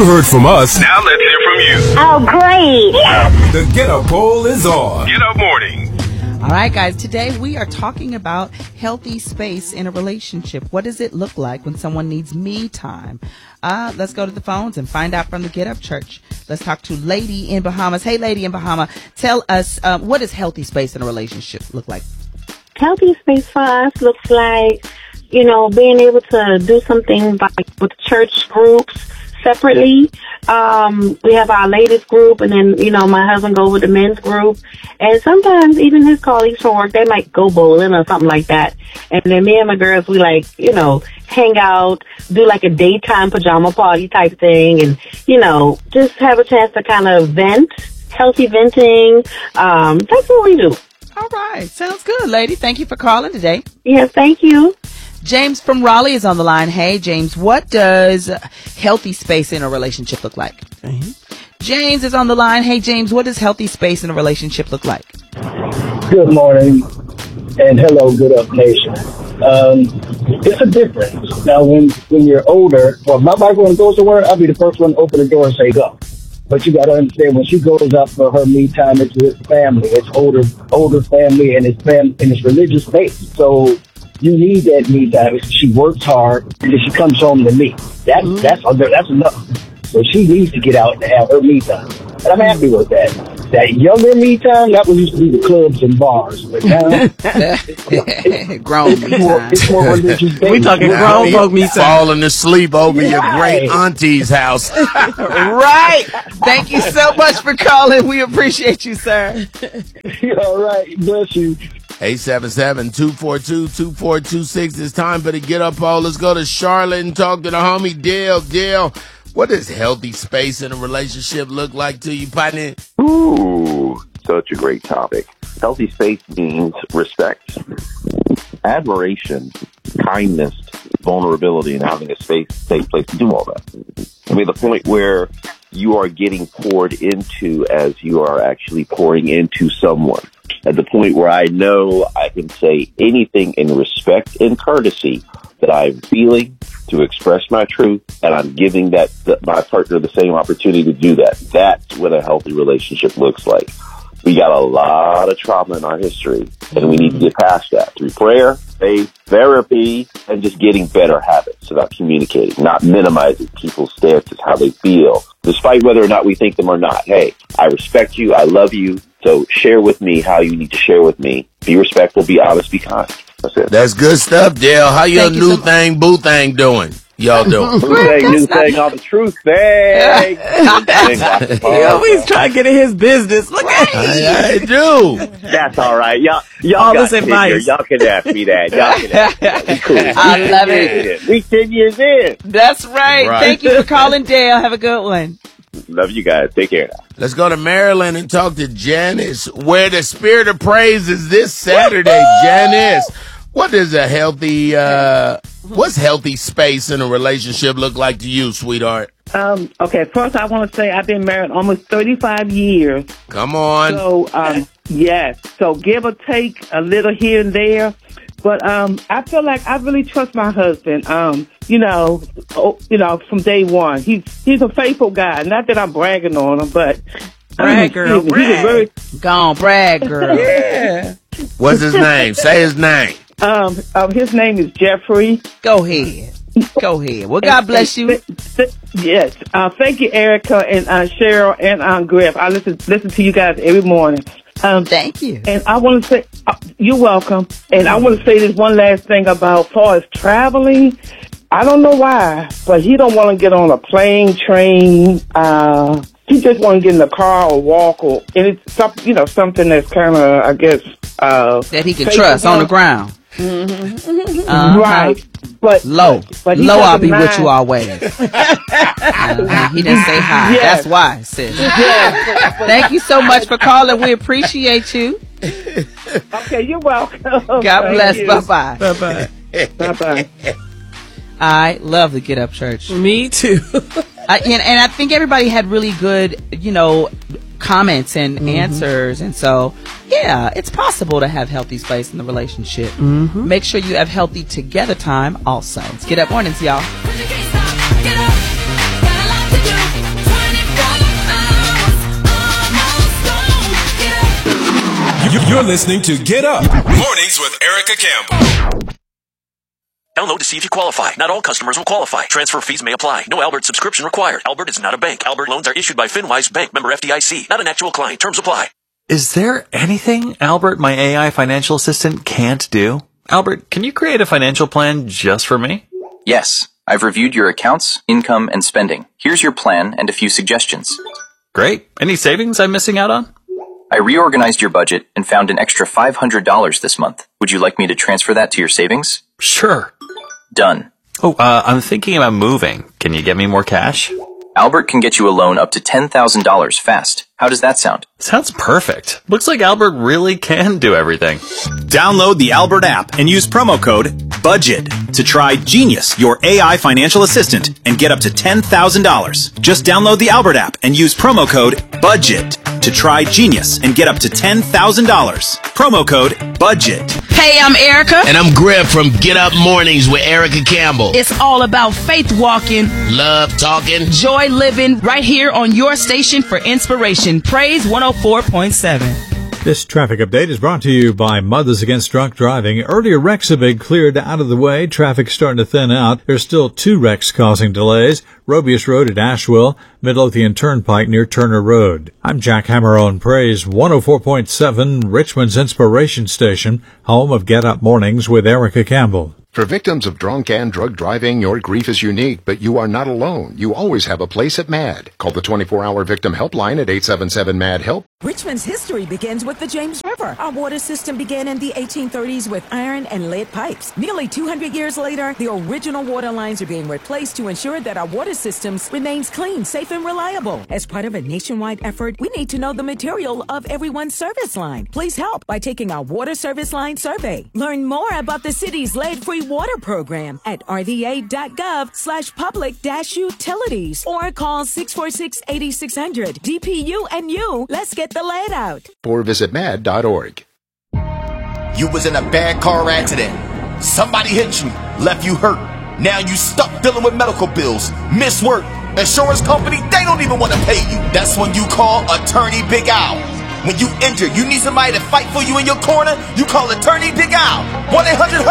You heard from us. Now let's hear from you. Oh, great. The Get Up poll is on. Get Up Morning. All right, guys, today we are talking about healthy space in a relationship. What does it look like when someone needs me time? Let's go to the phones and find out from the Get Up Church. Let's talk to Lady in Bahamas. Hey, Lady in Bahama, tell us, what does healthy space in a relationship look like? Healthy space for us looks like, being able to do something like with church groups separately. We have our ladies group, and then, my husband go with the men's group. And sometimes even his colleagues from work, they might go bowling or something like that. And then me and my girls, we hang out, do like a daytime pajama party type thing, and, just have a chance to kind of vent, healthy venting. That's what we do. All right. Sounds good, lady. Thank you for calling today. Yes, thank you. James from Raleigh is on the line. Hey, James, what does healthy space in a relationship look like? Mm-hmm. James is on the line. Hey, James, what does healthy space in a relationship look like? Good morning, and hello, Good Up Nation. It's a difference. Now, when you're older, well, my wife, when goes to work, I'll be the first one to open the door and say, go. But you got to understand, when she goes out for her me time, it's with family. It's older family, and it's religious based. So you need that me time. She works hard, and then she comes home to me. That's enough. So she needs to get out and have her me time. And I'm happy with that. That younger me time, that was used to be the clubs and bars. But now, grown me time. It's more religious based. We talking grown folk me time. Falling asleep over your great auntie's house. Right. Thank you so much for calling. We appreciate you, sir. All right. Bless you. 877-242-2426. It's time for the Get Up poll. Let's go to Charlotte and talk to the homie Dale. Dale, what does healthy space in a relationship look like to you, partner? Ooh, such a great topic. Healthy space means respect, admiration, kindness, vulnerability, and having a safe place to do all that. I mean, the point where you are getting poured into as you are actually pouring into someone. At the point where I know I can say anything in respect and courtesy that I'm feeling to express my truth, and I'm giving my partner the same opportunity to do that. That's what a healthy relationship looks like. We got a lot of trauma in our history, and we need to get past that through prayer, faith, therapy, and just getting better habits about communicating, not minimizing people's stances, how they feel, despite whether or not we think them or not. Hey, I respect you. I love you. So share with me how you need to share with me. Be respectful, be honest, be kind. That's it. That's good stuff, Dale. How your new thing, boo thing doing? Y'all doing? New thing, all the truth thing. He always trying to get in his business. Look at him. I do. That's all right. Y'all all got this advice. Y'all can ask me that. Y'all can ask me that. Be cool. I love it. We 10 years in. That's right. Thank you for calling, Dale. Have a good one. Love you guys. Take care now. Let's go to Maryland and talk to Janice, where the Spirit of Praise is this Saturday. Janice, what is a healthy, what's healthy space in a relationship look like to you, sweetheart? Okay, first I want to say I've been married almost 35 years. Come on. So, yes. So give or take a little here and there. But I feel like I really trust my husband. From day one, he's a faithful guy. Not that I'm bragging on him, but brag, girl. Brag. Gone, brag, girl. Yeah. What's his name? Say his name. His name is Jeffrey. Go ahead. Well, God bless you. Yes. Thank you, Erica and Cheryl and Griff. I listen to you guys every morning. Thank you. And I want to say, you're welcome. And I want to say this one last thing about far as traveling. I don't know why, but he don't want to get on a plane, train. He just want to get in the car or walk, or and it's something that's kind of, I guess, that he can trust on the ground. Mm-hmm. Right. But low, I'll be with you always. He didn't say hi. Yes. That's why, sis. Yes. Thank you so much for calling. We appreciate you. Okay, you're welcome. God bless. Bye-bye. Bye-bye. Bye-bye. I love the Get Up Church. Me too. And I think everybody had really good, comments and answers. And so, yeah, it's possible to have healthy space in the relationship. Mm-hmm. Make sure you have healthy together time also. It's Get Up Mornings, y'all. You're listening to Get Up Mornings with Erica Campbell. Download to see if you qualify. Not all customers will qualify. Transfer fees may apply. No Albert subscription required. Albert is not a bank. Albert loans are issued by FinWise Bank, member FDIC. Not an actual client. Terms apply. Is there anything Albert, my AI financial assistant, can't do? Albert, can you create a financial plan just for me? Yes. I've reviewed your accounts, income, and spending. Here's your plan and a few suggestions. Great. Any savings I'm missing out on? I reorganized your budget and found an extra $500 this month. Would you like me to transfer that to your savings? Sure. Done. Oh, I'm thinking about moving. Can you get me more cash? Albert can get you a loan up to $10,000 fast. How does that sound? Sounds perfect. Looks like Albert really can do everything. Download the Albert app and use promo code BUDGET to try Genius, your AI financial assistant, and get up to $10,000. Just download the Albert app and use promo code BUDGET to try Genius and get up to $10,000. Promo code BUDGET. Hey, I'm Erica. And I'm Griff from Get Up Mornings with Erica Campbell. It's all about faith walking, love talking, joy living, right here on your station for inspiration. Praise 104.7. This traffic update is brought to you by Mothers Against Drunk Driving. Earlier wrecks have been cleared out of the way. Traffic's starting to thin out. There's still 2 wrecks causing delays. Robius Road at Asheville, Midlothian Turnpike near Turner Road. I'm Jack Hammer on Praise 104.7, Richmond's inspiration station, home of Get Up Mornings with Erica Campbell. For victims of drunk and drug driving, your grief is unique, but you are not alone. You always have a place at MAD. Call the 24-hour victim helpline at 877-MAD-HELP. Richmond's history begins with the James River. Our water system began in the 1830s with iron and lead pipes. Nearly 200 years later, the original water lines are being replaced to ensure that our water systems remains clean, safe, and reliable. As part of a nationwide effort, we need to know the material of everyone's service line. Please help by taking our water service line survey. Learn more about the city's lead-free water program at rva.gov/public-utilities or call 646-8600. DPU and you, let's get the lead out. Or visit mad.org. You was in a bad car accident. Somebody hit you, left you hurt. Now you stuck dealing with medical bills, missed work. Insurance company, they don't even want to pay you. That's when you call Attorney Big Al. When you injured, you need somebody to fight for you in your corner, you call Attorney Big Al. 1-800